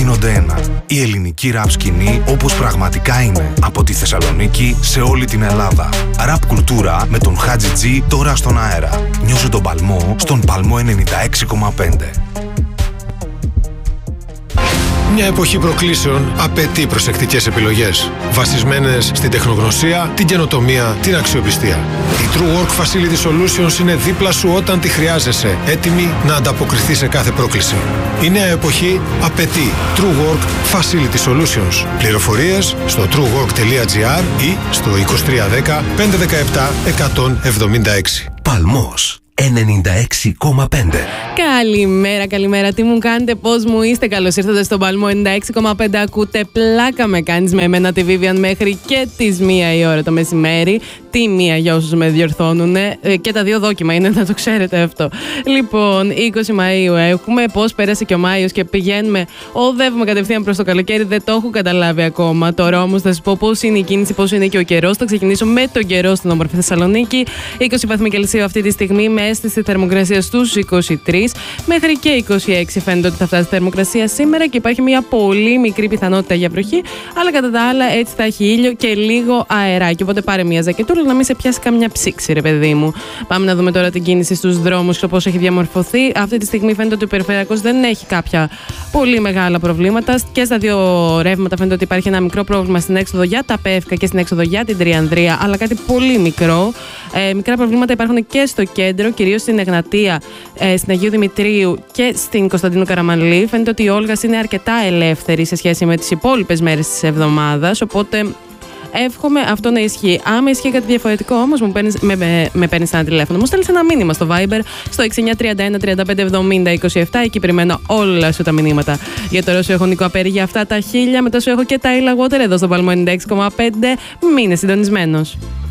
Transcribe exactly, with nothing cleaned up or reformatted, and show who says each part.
Speaker 1: γίνονται ένα. Η ελληνική ραπ σκηνή όπως πραγματικά είναι. Από τη Θεσσαλονίκη σε όλη την Ελλάδα. Ραπ κουλτούρα με τον Χάτζι Τζι τώρα στον αέρα. Νιώσε τον παλμό στον Παλμό ενενήντα έξι κόμμα πέντε.
Speaker 2: Μια εποχή προκλήσεων απαιτεί προσεκτικές επιλογές, βασισμένες στην τεχνογνωσία, την καινοτομία, την αξιοπιστία. Η True Work Facility Solutions είναι δίπλα σου όταν τη χρειάζεσαι, έτοιμη να ανταποκριθεί σε κάθε πρόκληση. Η νέα εποχή απαιτεί True Work Facility Solutions. Πληροφορίες στο truework τελεία gr ή στο είκοσι τρία δέκα πεντακόσια δεκαεπτά εκατόν εβδομήντα έξι.
Speaker 1: Παλμός ενενήντα έξι κόμμα πέντε.
Speaker 3: Καλημέρα, καλημέρα. Τι μου κάνετε, πώς μου είστε? Καλώς ήρθατε στον Παλμό ενενήντα έξι κόμμα πέντε. Ακούτε Πλάκα με κάνεις με εμένα, τη Vivian, μέχρι και τις μία η ώρα το μεσημέρι. Τι μία για όσους με διορθώνουν. Και τα δύο δόκιμα είναι, να το ξέρετε αυτό. Λοιπόν, είκοσι Μαΐου έχουμε. Πώς πέρασε και ο Μάιος και πηγαίνουμε, οδεύουμε κατευθείαν προς το καλοκαίρι. Δεν το έχω καταλάβει ακόμα. Τώρα όμως θα σας πω πώς είναι η κίνηση, πώς είναι και ο καιρός. Θα ξεκινήσω με τον καιρό στην όμορφη Θεσσαλονίκη. είκοσι βαθμοί Κελσίου αυτή τη στιγμή, με αίσθηση θερμοκρασία στους είκοσι τρεις, μέχρι και είκοσι έξι φαίνεται ότι θα φτάσει η θερμοκρασία σήμερα και υπάρχει μια πολύ μικρή πιθανότητα για βροχή, αλλά κατά τα άλλα έτσι θα έχει ήλιο και λίγο αεράκι. Οπότε πάρε μια ζακετούλα να μην σε πιάσει καμιά ψήξη, ρε παιδί μου. Πάμε να δούμε τώρα την κίνηση στους δρόμους και πώς έχει διαμορφωθεί. Αυτή τη στιγμή φαίνεται ότι ο περιφερειακός δεν έχει κάποια πολύ μεγάλα προβλήματα. Και στα δύο ρεύματα φαίνεται ότι υπάρχει ένα μικρό πρόβλημα στην έξοδο για τα Πεύκα και στην έξοδο για την Τριανδρία, αλλά κάτι πολύ μικρό. Ε, μικρά προβλήματα υπάρχουν και στο κέντρο, κυρίως στην Εγνατία, ε, στην Αγίου Δημητρίου και στην Κωνσταντίνου Καραμανλή. Φαίνεται ότι η Όλγας είναι αρκετά ελεύθερη σε σχέση με τις υπόλοιπες μέρες της εβδομάδας, οπότε εύχομαι αυτό να ισχύει. Άμα ισχύει κάτι διαφορετικό όμως, μου παίρνεις, με, με, με παίρνεις ένα τηλέφωνο. Μου στέλνεις ένα μήνυμα στο Viber στο έξι εννιά τρία ένα τριάντα πέντε εβδομήντα είκοσι επτά. Εκεί περιμένω όλα σου τα μηνύματα. Για τώρα σου έχω Νικό Απέρι αυτά τα χίλια. Μετά σου έχω και τα Ήλα Water εδώ στο Παλμό ενενήντα έξι κόμμα πέντε. Μείνε συντονισμένος.